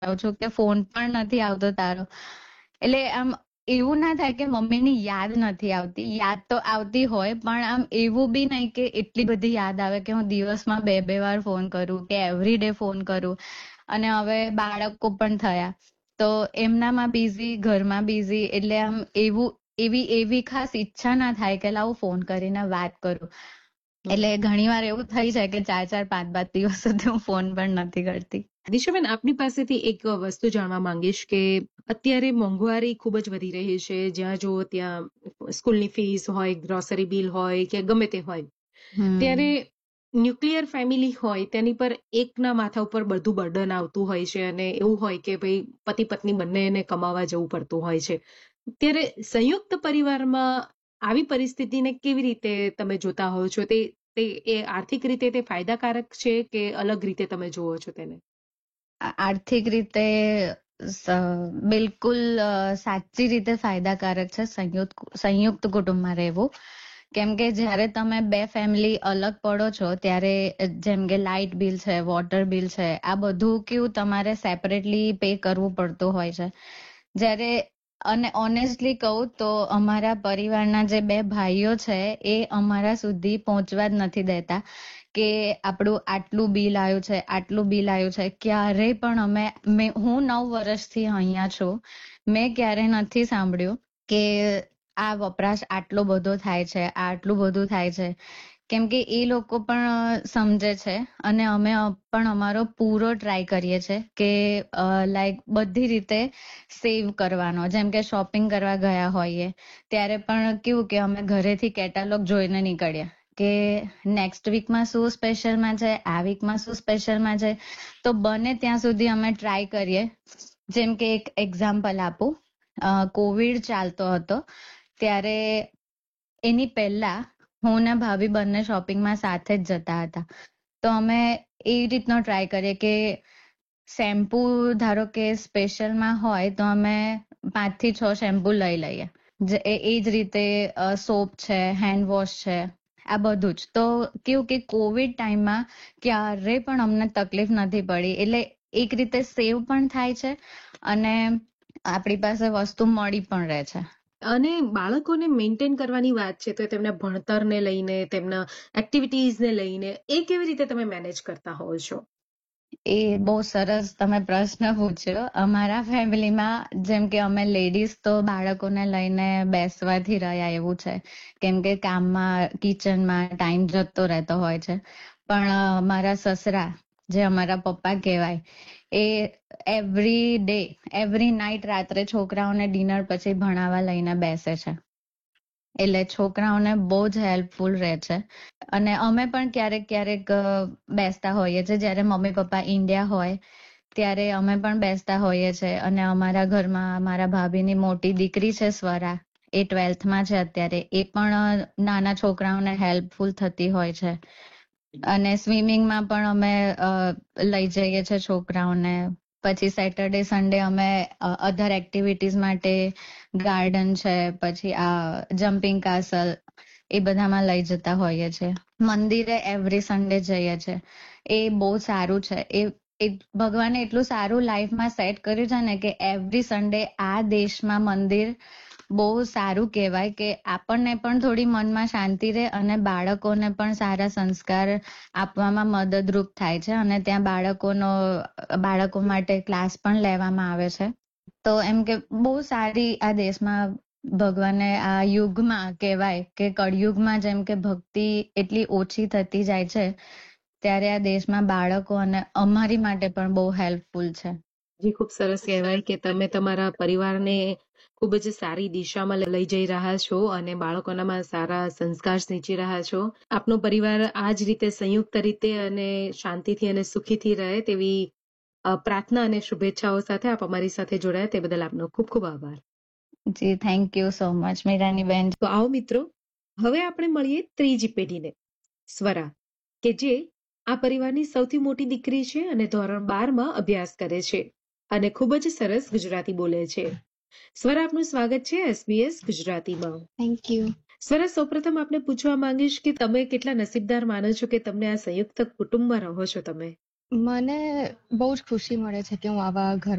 જાઉં છું કે ફોન પણ નથી આવતો તારો. એટલે આમ એવું ના થાય કે મમ્મીની યાદ નથી આવતી, યાદ તો આવતી હોય પણ આમ એવું બી નહીં કે એટલી બધી યાદ આવે કે હું દિવસમાં 2-2 વાર ફોન કરું કે એવરી ડે ફોન કરું. અને હવે બાળકો પણ થયા તો એમનામાં બિઝી, ઘરમાં બિઝી, એટલે આમ એવી ખાસ ઈચ્છા ના થાય કે લાવું ફોન કરીને વાત કરું. એટલે ઘણીવાર એવું થઈ જાય કે 4-4, 5-5 દિવસ સુધી હું ફોન પણ નથી કરતી. દિશાબેન, આપની પાસેથી એક વસ્તુ જાણવા માંગીશ કે અત્યારે મોંઘવારી ખૂબ જ વધી રહી છે. જ્યાં જુઓ ત્યાં સ્કૂલની ફીસ હોય, ગ્રોસરી બિલ હોય કે ગમે તે હોય, ત્યારે ન્યુક્લિયર ફેમિલી હોય તેની પર એકના માથા ઉપર બધું બર્ડન આવતું હોય છે અને એવું હોય કે ભાઈ પતિ પત્ની બંનેને કમાવા જવું પડતું હોય છે. ત્યારે સંયુક્ત પરિવારમાં આવી પરિસ્થિતિને કેવી રીતે તમે જોતા હોવ છો? એ આર્થિક રીતે તે ફાયદાકારક છે કે અલગ રીતે તમે જુઓ છો તેને? આર્થિક રીતે બિલકુલ સાચી રીતે ફાયદાકારક છે સંયુક્ત કુટુંબમાં રહેવું. કેમ કે જ્યારે તમે 2 ફેમિલી અલગ પડો છો ત્યારે જેમ કે લાઇટ બિલ છે, વોટર બિલ છે, આ બધું કેવું તમારે સેપરેટલી પે કરવું પડતું હોય છે. જ્યારે અને ઓનેસ્ટલી કહું તો અમારા પરિવારના જે 2 ભાઈઓ છે એ અમારા સુધી પહોંચવા જ નથી દેતા કે આપણું આટલું બિલ આવ્યું છે, આટલું બિલ આવ્યું છે. ક્યારેય પણ હું 9 વર્ષથી અહીંયા છું, મેં ક્યારેય નથી સાંભળ્યું કે આ વપરાશ આટલો બધો થાય છે, આટલું બધું થાય છે. કેમ કે એ લોકો પણ સમજે છે અને અમે પણ અમારો પૂરો ટ્રાય કરીએ છીએ કે લાઈક બધી રીતે સેવ કરવાનો. જેમ કે શોપિંગ કરવા ગયા હોઈએ ત્યારે પણ કેવું કે અમે ઘરેથી કેટાલોગ જોઈને નીકળીએ કે નેક્સ્ટ વીકમાં શું સ્પેશિયલમાં છે, આ વીકમાં શું સ્પેશિયલમાં છે. તો બને ત્યાં સુધી અમે ટ્રાય કરીએ. જેમ કે એક એક્ઝામ્પલ આપું, કોવિડ ચાલતો હતો ત્યારે એની પહેલા હું ને ભાભી બંને શોપિંગમાં સાથે જ જતા હતા. તો અમે એ રીતનો ટ્રાય કરીએ કે શેમ્પુ ધારો કે સ્પેશિયલમાં હોય તો અમે 5 થી 6 શેમ્પુ લઈ લઈએ. એ જ રીતે સોપ છે, હેન્ડ વોશ છે, આ બધું જ. તો કેવું કે કોવિડ ટાઈમમાં ક્યારેય પણ અમને તકલીફ નથી પડી. એટલે એક રીતે સેવ પણ થાય છે અને આપણી પાસે વસ્તુ મળી પણ રહે છે. અને બાળકોને મેન્ટેન કરવાની વાત છે તો તેમના ભણતરને લઈને, તેમના એક્ટિવિટીઝને લઈને એ કેવી રીતે તમે મેનેજ કરતા હોવ છો? એ બહુ સરસ તમે પ્રશ્ન પૂછ્યો. અમારા ફેમિલીમાં જેમ કે અમે લેડીઝ તો બાળકોને લઈને બેસવાથી રહ્યા એવું છે. કેમ કે કામમાં, કિચનમાં ટાઈમ જતો રહેતો હોય છે. પણ મારા સસરા, જે અમારા પપ્પા કહેવાય, એ એવરી ડે, એવરી નાઇટ રાત્રે છોકરાઓને ડિનર પછી ભણાવવા લઈને બેસે છે. એટલે છોકરાઓને બહુ જ હેલ્પફુલ રહે છે. અને અમે પણ ક્યારેક ક્યારેક બેસતા હોઈએ છીએ. જ્યારે મમ્મી પપ્પા ઇન્ડિયા હોય ત્યારે અમે પણ બેસતા હોઈએ છીએ. અને અમારા ઘરમાં મારા ભાભીની મોટી દીકરી છે સ્વરા, એ 12th છે અત્યારે. એ પણ નાના છોકરાઓને હેલ્પફુલ થતી હોય છે. અને સ્વિમિંગમાં પણ અમે લઈ જઈએ છીએ છોકરાઓને. પછી સેટરડે સન્ડે અમે અધર એક્ટિવિટીઝ માટે ગાર્ડન છે, પછી આ જમ્પિંગ કાસલ, એ બધામાં લઈ જતા હોઈએ છીએ. મંદિરે એવરી સન્ડે જઈએ છીએ. એ બહુ સારું છે. એ ભગવાને એટલું સારું લાઈફમાં સેટ કર્યું છે ને કે એવરી સન્ડે આ દેશમાં મંદિર બહુ સારું કહેવાય કે આપણને પણ થોડી મનમાં શાંતિ રહે અને બાળકોને પણ સારા સંસ્કાર આપવામાં મદદરૂપ થાય છે. અને ત્યાં બાળકો માટે ક્લાસ પણ લેવામાં આવે છે. તો એમ કે બહુ સારી આ દેશમાં ભગવાને આ યુગમાં કહેવાય કે કળયુગમાં જેમ કે ભક્તિ એટલી ઓછી થતી જાય છે ત્યારે આ દેશમાં બાળકો અને અમારી માટે પણ બહુ હેલ્પફુલ છે. જી, ખૂબ સરસ કહેવાય કે તમે તમારા પરિવારને ખૂબ જ સારી દિશામાં લઈ જઈ રહ્યા છો અને બાળકોનામાં સારા સંસ્કાર સિંચી રહ્યા છો. આપનો પરિવાર આ જ રીતે સંયુક્ત રીતે અને શાંતિથી અને સુખીથી રહે તેવી પ્રાર્થના અને શુભેચ્છાઓ સાથે આપ અમારી સાથે જોડાયા તે બદલ આપનો ખૂબ ખૂબ આભાર. જી, થેન્ક યુ સો મચ મીરાની બેન. તો આવો મિત્રો, હવે આપણે મળીએ ત્રીજી પેઢીને, સ્વરા, કે જે આ પરિવારની સૌથી મોટી દીકરી છે અને ધોરણ 12માં અભ્યાસ કરે છે અને ખૂબ જ સરસ ગુજરાતી બોલે છે. સ્વરા, આપનું સ્વાગત છે SBS ગુજરાતીમાં. Thank you. સ્વરા, સૌપ્રથમ આપને પૂછવા માંગીશ કે તમે કેટલા નસીબદાર માનો છો કે તમને આ સંયુક્ત કુટુંબમાં રહો છો તમે? મને બહુ જ ખુશી મળે છે કે હું આવા ઘર